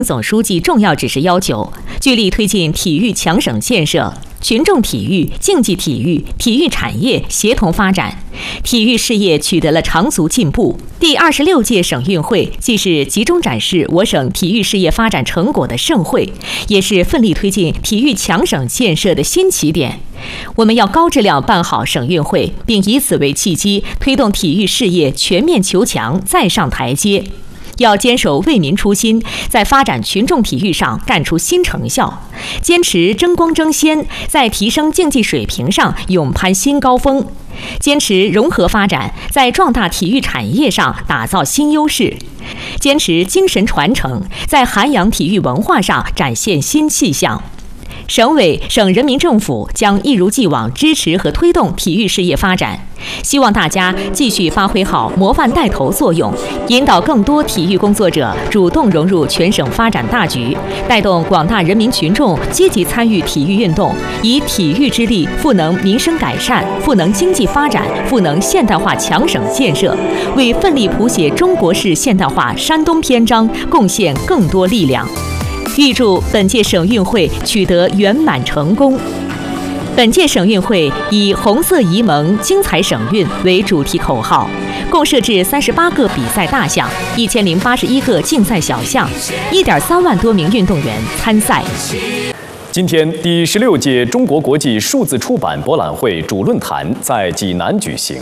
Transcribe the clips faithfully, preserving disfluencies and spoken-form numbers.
总书记重要指示要求，聚力推进体育强省建设，群众体育、竞技体育、体育产业协同发展，体育事业取得了长足进步。第二十六届省运会既是集中展示我省体育事业发展成果的盛会，也是奋力推进体育强省建设的新起点。我们要高质量办好省运会，并以此为契机，推动体育事业全面求强，再上台阶。要坚守为民初心，在发展群众体育上干出新成效；坚持争光争先，在提升竞技水平上勇攀新高峰；坚持融合发展，在壮大体育产业上打造新优势；坚持精神传承，在涵养体育文化上展现新气象。省委、省人民政府将一如既往支持和推动体育事业发展，希望大家继续发挥好模范带头作用，引导更多体育工作者主动融入全省发展大局，带动广大人民群众积极参与体育运动，以体育之力赋能民生改善、赋能经济发展、赋能现代化强省建设，为奋力谱写中国式现代化山东篇章贡献更多力量。预祝本届省运会取得圆满成功。本届省运会以“红色沂蒙，精彩省运”为主题口号，共设置三十八个比赛大项，一千零八十一个竞赛小项，一点三万多名运动员参赛。 今天，第十六届中国国际数字出版博览会主论坛在济南举行。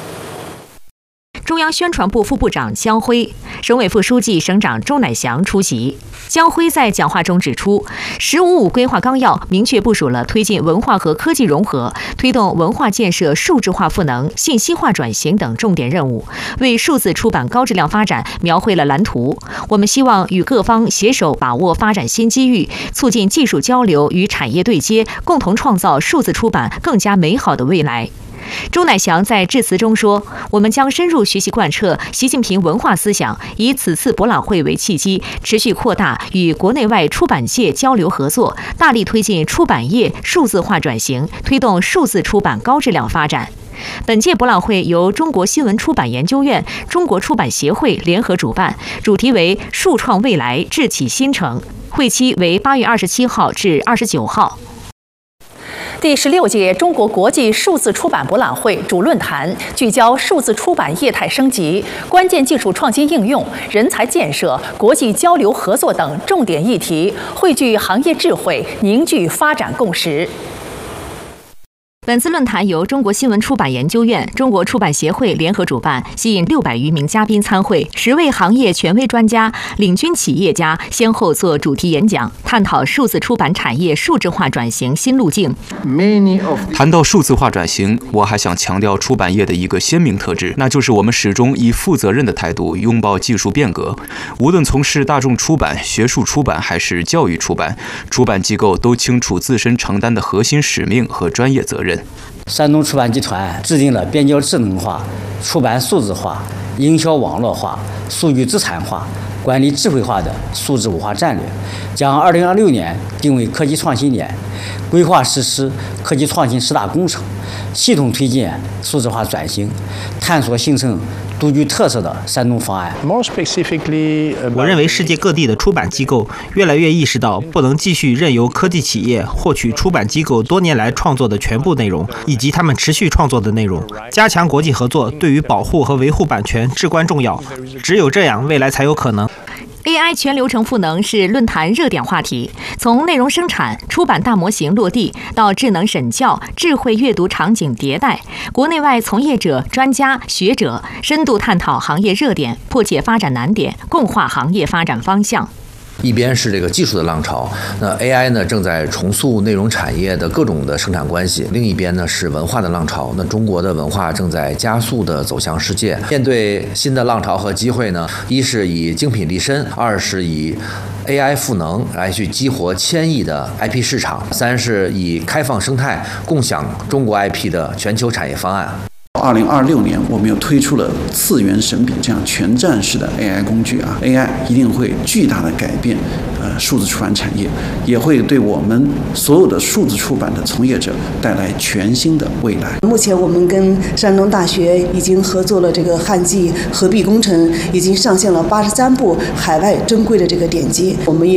中央宣传部副部长姜辉、省委副书记、省长周乃祥出席。姜辉在讲话中指出，“十五五”规划纲要明确部署了推进文化和科技融合、推动文化建设数字化赋能、信息化转型等重点任务，为数字出版高质量发展描绘了蓝图。我们希望与各方携手把握发展新机遇，促进技术交流与产业对接，共同创造数字出版更加美好的未来。周乃祥在致辞中说，我们将深入学习贯彻习近平文化思想，以此次博览会为契机，持续扩大与国内外出版界交流合作，大力推进出版业数字化转型，推动数字出版高质量发展。本届博览会由中国新闻出版研究院、中国出版协会联合主办，主题为“数创未来，智启新城”，会期为八月二十七号至二十九号。 第十六届中国国际数字出版博览会主论坛聚焦数字出版业态升级、关键技术创新应用、人才建设、国际交流合作等重点议题，汇聚行业智慧，凝聚发展共识。 本次论坛由中国新闻出版研究院、中国出版协会联合主办，吸引六百余名嘉宾参会，十位行业权威专家、领军企业家先后做主题演讲，探讨数字出版产业数字化转型新路径。 谈到数字化转型，我还想强调出版业的一个鲜明特质，那就是我们始终以负责任的态度拥抱技术变革。无论从事大众出版、学术出版还是教育出版，出版机构都清楚自身承担的核心使命和专业责任。 山东出版集团制定了编校智能化、出版数字化、营销网络化、数据资产化、管理智慧化的数字文化战略，将二零二六年定为科技创新年，规划实施科技创新十大工程，系统推进数字化转型，探索形成独具特色的山东方案。 我认为世界各地的出版机构越来越意识到，不能继续任由科技企业获取出版机构多年来创作的全部内容，以及他们持续创作的内容。加强国际合作对于保护和维护版权至关重要，只有这样，未来才有可能。 A I 全流程赋能是论坛热点话题，从内容生产、出版大模型落地到智能审校、智慧阅读场景迭代，国内外从业者、专家、学者深度探讨行业热点，破解发展难点，共话行业发展方向。 一边是这个技术的浪潮，那 A I 呢正在重塑内容产业的各种的生产关系；另一边呢是文化的浪潮，那中国的文化正在加速的走向世界。面对新的浪潮和机会呢，一是以精品立身，二是以 A I 赋能来去激活千亿的 I P 市场，三是以开放生态共享中国 I P 的全球产业方案。 二零二六年，我们又推出了次元审笔这样全站式的 A I 工具啊 ，A I 一定会巨大的改变呃数字出版产业，也会对我们所有的数字出版的从业者带来全新的未来。 目前我们跟山东大学已经合作了这个汉记合璧工程，已经上线了八十三部海外珍贵的这个典籍，我们也